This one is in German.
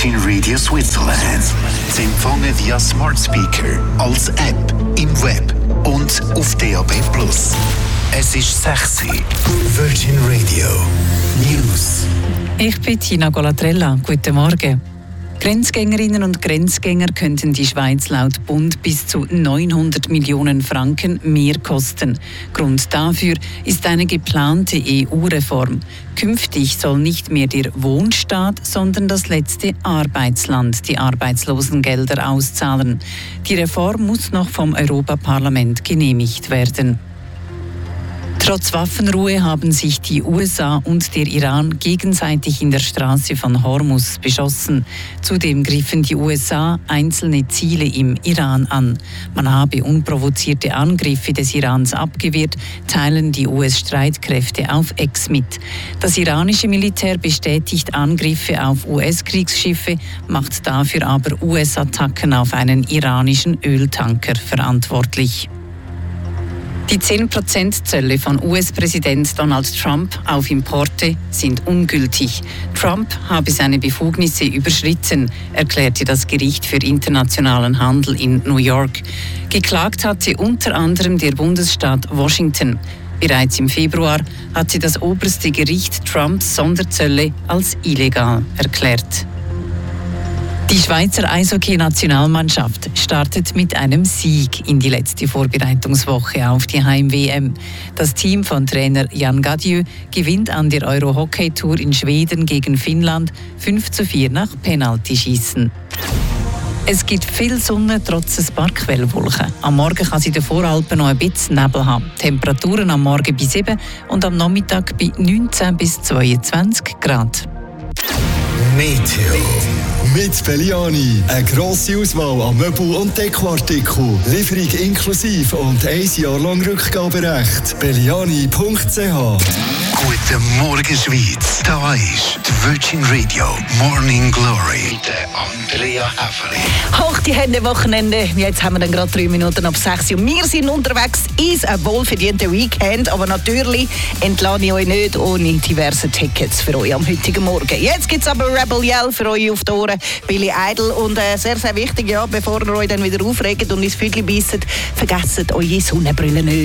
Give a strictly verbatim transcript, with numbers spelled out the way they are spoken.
Virgin Radio Switzerland. Sie empfangen via Smart Speaker, als App, im Web und auf D A B plus. Es ist sechs Uhr. Virgin Radio News. Ich bin Tina Golatrella. Guten Morgen. Grenzgängerinnen und Grenzgänger könnten die Schweiz laut Bund bis zu neunhundert Millionen Franken mehr kosten. Grund dafür ist eine geplante E U-Reform. Künftig soll nicht mehr der Wohnstaat, sondern das letzte Arbeitsland die Arbeitslosengelder auszahlen. Die Reform muss noch vom Europaparlament genehmigt werden. Trotz Waffenruhe haben sich die U S A und der Iran gegenseitig in der Straße von Hormuz beschossen. Zudem griffen die U S A einzelne Ziele im Iran an. Man habe unprovozierte Angriffe des Irans abgewehrt, teilen die U S-Streitkräfte auf X mit. Das iranische Militär bestätigt Angriffe auf U S-Kriegsschiffe, macht dafür aber U S-Attacken auf einen iranischen Öltanker verantwortlich. Die zehn Prozent Zölle von U S-Präsident Donald Trump auf Importe sind ungültig. Trump habe seine Befugnisse überschritten, erklärte das Gericht für internationalen Handel in New York. Geklagt hatte unter anderem der Bundesstaat Washington. Bereits im Februar hatte das oberste Gericht Trumps Sonderzölle als illegal erklärt. Die Schweizer Eishockey-Nationalmannschaft startet mit einem Sieg in die letzte Vorbereitungswoche auf die Heim-W M. Das Team von Trainer Jan Gadieu gewinnt an der Euro-Hockey-Tour in Schweden gegen Finnland fünf zu vier nach Penaltyschießen. Es gibt viel Sonne trotz ein paar Quellwolken. Am Morgen kann es in den Voralpen noch ein bisschen Nebel haben. Temperaturen am Morgen bei sieben und am Nachmittag bei neunzehn bis zweiundzwanzig Grad. Meteo. Mit Belliani. Eine grosse Auswahl an Möbel- und Dekoartikeln. Lieferung inklusive und ein Jahr lang Rückgaberecht. Belliani punkt c h. Guten Morgen, Schweiz. Da ist die Virgin Radio Morning Glory mit Andrea Häfeli. Hoch die Hände, Wochenende. Jetzt haben wir dann gerade drei Minuten ab sechs Uhr. Wir sind unterwegs ins wohlverdiente Weekend. Aber natürlich entlasse ich euch nicht ohne diverse Tickets für euch am heutigen Morgen. Jetzt gibt es aber Rebel Yell für euch auf die Ohren. Billy Idol. Und äh, sehr, sehr wichtig, ja, bevor ihr euch dann wieder aufregt und ins Füdli beisset, vergesst eure Sonnenbrille nicht.